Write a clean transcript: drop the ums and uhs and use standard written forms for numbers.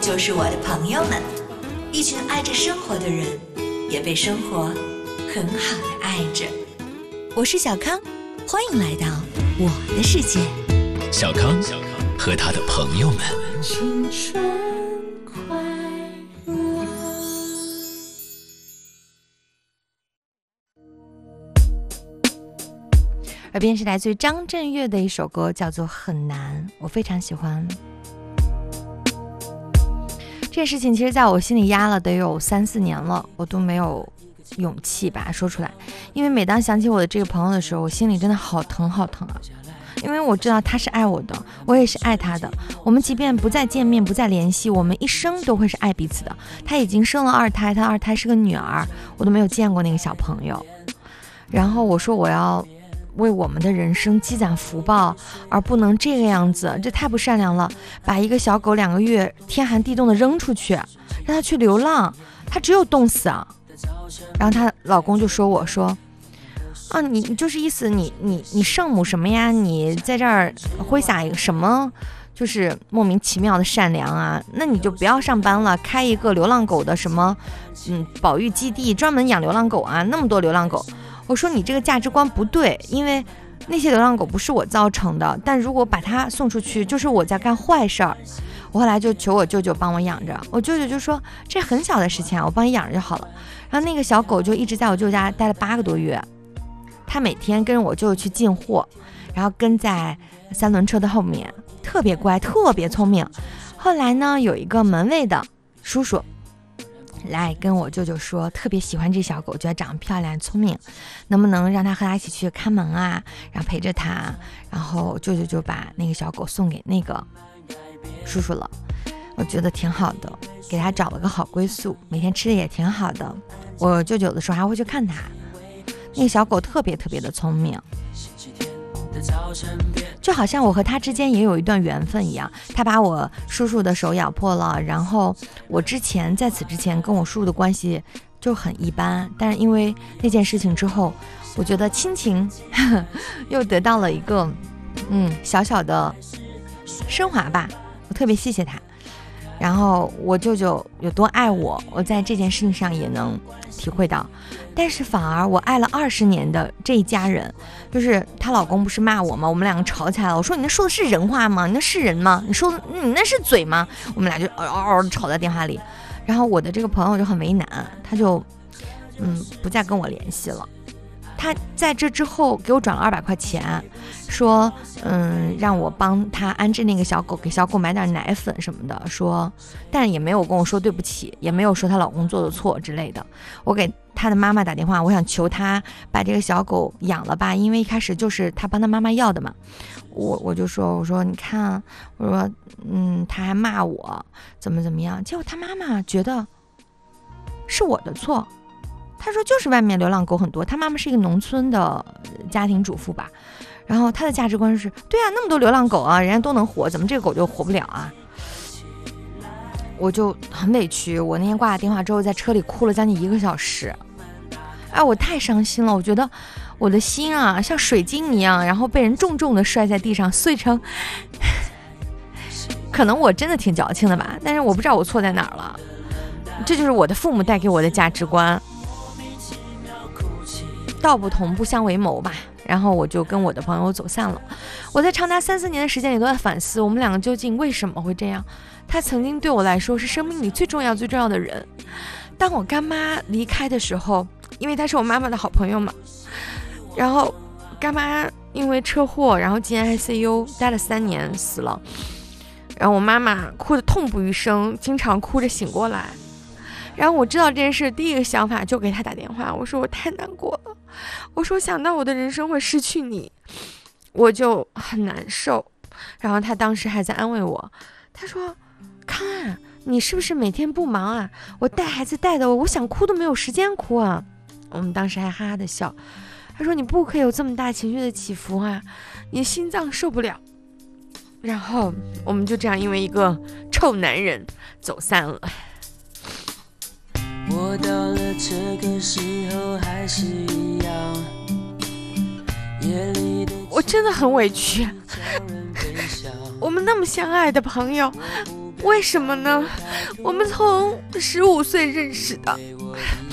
就是我的朋友们，一群爱着生活的人，也被生活很好的爱着。我是小康，欢迎来到我的世界。 小康和他的朋友们， 青春快乐。 耳边是来自于张震岳的一首歌，叫做《很难》，我非常喜欢。这件事情其实在我心里压了得有3-4年了，我都没有勇气把它说出来，因为每当想起我的这个朋友的时候，我心里真的好疼好疼啊！因为我知道他是爱我的，我也是爱他的，我们即便不再见面不再联系，我们一生都会是爱彼此的。他已经生了2胎，他2胎是个女儿，我都没有见过那个小朋友。然后我说我要为我们的人生积攒福报，而不能这个样子，这太不善良了。把一个小狗2个月天寒地冻的扔出去，让它去流浪，它只有冻死啊。然后她老公就说我说啊，你就是意思你圣母什么呀？你在这儿挥洒一个什么，就是莫名其妙的善良啊？那你就不要上班了，开一个流浪狗的什么保育基地，专门养流浪狗啊，那么多流浪狗。我说你这个价值观不对，因为那些流浪狗不是我造成的，但如果把它送出去，就是我在干坏事儿。我后来就求我舅舅帮我养着，我舅舅就说这很小的事情啊，我帮你养着就好了。然后那个小狗就一直在我舅舅家待了8个多月，他每天跟着我舅舅去进货，然后跟在3轮车的后面，特别乖，特别聪明。后来呢，有一个门卫的叔叔来跟我舅舅说，特别喜欢这小狗，觉得长得漂亮聪明，能不能让他和他一起去看门啊，然后陪着他。然后舅舅就把那个小狗送给那个叔叔了，我觉得挺好的，给他找了个好归宿，每天吃的也挺好的。我舅舅有的时候还会去看他，那个小狗特别特别的聪明，就好像我和他之间也有一段缘分一样。他把我叔叔的手咬破了，然后我在此之前跟我叔叔的关系就很一般，但是因为那件事情之后，我觉得亲情又得到了一个小小的升华吧，我特别谢谢他。然后我舅舅有多爱我，我在这件事情上也能体会到。但是反而我爱了20年的这一家人，就是她老公不是骂我吗？我们2个吵起来了，我说你那说的是人话吗？你那是人吗？你说你那是嘴吗？我们俩就吵在电话里。然后我的这个朋友就很为难，他就不再跟我联系了。他在这之后给我转了200块钱，说让我帮他安置那个小狗，给小狗买点奶粉什么的，说但也没有跟我说对不起，也没有说她老公做的错之类的。我给他的妈妈打电话，我想求他把这个小狗养了吧，因为一开始就是他帮他妈妈要的嘛。我就说我说你看，我说他还骂我怎么样，结果他妈妈觉得是我的错。他说就是外面流浪狗很多，他妈妈是一个农村的家庭主妇吧，然后他的价值观是对啊，那么多流浪狗啊，人家都能活，怎么这个狗就活不了啊？我就很委屈，我那天挂了电话之后在车里哭了将近1个小时。我太伤心了，我觉得我的心啊像水晶一样，然后被人重重的摔在地上碎成可能我真的挺矫情的吧，但是我不知道我错在哪儿了。这就是我的父母带给我的价值观，道不同不相为谋吧。然后我就跟我的朋友走散了。我在长达3-4年的时间里都在反思，我们2个究竟为什么会这样。他曾经对我来说是生命里最重要的人。当我干妈离开的时候，因为她是我妈妈的好朋友嘛，然后干妈因为车祸然后进 ICU 待了3年死了，然后我妈妈哭得痛不欲生，经常哭着醒过来。然后我知道这件事，第一个想法就给他打电话，我说我太难过了，我说想到我的人生会失去你，我就很难受。然后他当时还在安慰我，他说康啊，你是不是每天不忙啊？我带孩子带的我想哭都没有时间哭啊。我们当时还哈哈的笑，他说你不可以有这么大情绪的起伏啊，你心脏受不了。然后我们就这样因为一个臭男人走散了。 我到了这个时候还是一样， 我真的很委屈。我们那么相爱的朋友，为什么呢？我们从15岁认识的，